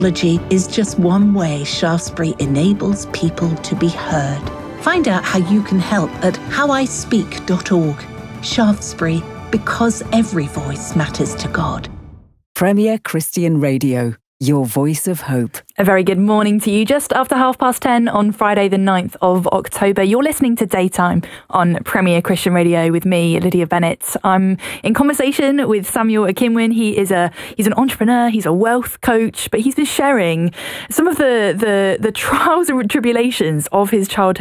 Technology is just one way Shaftesbury enables people to be heard. Find out how you can help at howispeak.org. Shaftesbury, because every voice matters to God. Premier Christian Radio, your voice of hope. A very good morning to you. Just after 10:30 on Friday the 9th of October, you're listening to Daytime on Premier Christian Radio with me, Lydia Bennett. I'm in conversation with Samuel Akinwin. He's an entrepreneur, he's a wealth coach, but he's been sharing some of the trials and tribulations of his childhood